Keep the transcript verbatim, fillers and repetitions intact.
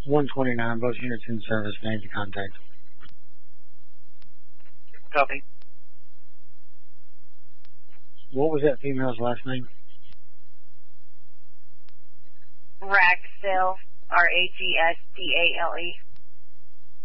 one twenty-nine, both units in service, name to contact. Copy. What was that female's last name? Ragsdale, R A G S D A L E.